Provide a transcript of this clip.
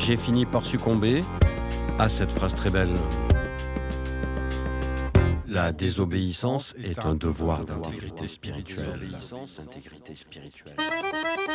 j'ai fini par succomber à cette phrase très belle. La désobéissance est un devoir d'intégrité spirituelle.